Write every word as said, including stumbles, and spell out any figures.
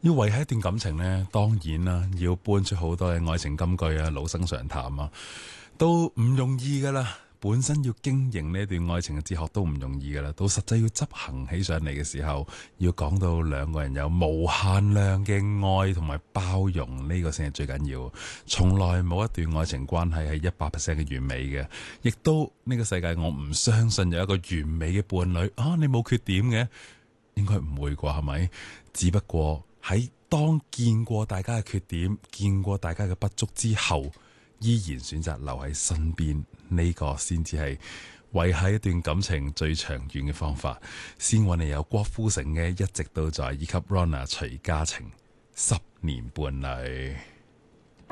要維繫一段感情呢，當然啦，要搬出好多嘅愛情金句啊、老生常談啊，都唔容易噶啦。本身要經營呢段愛情嘅哲學都唔容易噶啦，到實際要執行起上嚟嘅時候，要講到兩個人有無限量嘅愛同埋包容，呢個先係最緊要。從來冇一段愛情關係係一百 percent 嘅完美嘅，亦都呢個世界我唔相信有一個完美嘅伴侶啊！你冇缺點嘅，應該唔會啩，係咪？只不過喺當見過大家嘅缺點，見過大家嘅不足之後，依然選擇留喺身邊，呢個先至係維繫一段感情最長遠嘅方法。先揾嚟有郭富城嘅一直都在，以及 Rona 徐嘉晴十年伴侶。